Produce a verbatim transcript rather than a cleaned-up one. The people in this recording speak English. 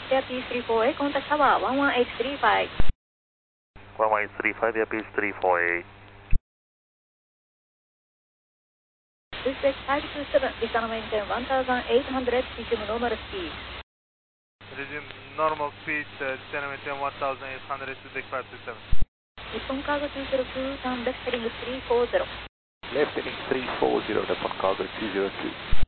Air Peace three four eight, contact tower one one eight three five. one one eight three five, Air Peace three four eight. Dispatch five two seven, descend maintain one thousand eight hundred, resume normal speed. Resume normal speed, uh, descend maintain one thousand eight hundred to deck five two seven. Nippon Cargo two zero two, turn left heading three four zero. Left heading three four zero, Nippon Cargo two zero two.